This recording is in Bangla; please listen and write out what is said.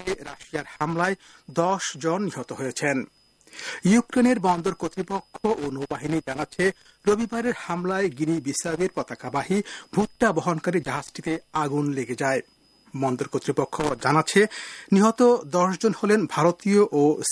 ইউক্রেনে রাশিয়ার হামলায় 10 জন নিহত হয়েছেন। ইউক্রেনের বন্দর কর্তৃপক্ষ ও নৌবাহিনী জানাচ্ছে, রবিবারের হামলায় গিনি বিসাউয়ের পতাকাবাহী ভুট্টা বহনকারী জাহাজটিতে আগুন লেগে যায়। বন্দর কর্তৃপক্ষ জানাচ্ছে, নিহত 10 জন হলেন ভারতীয় ও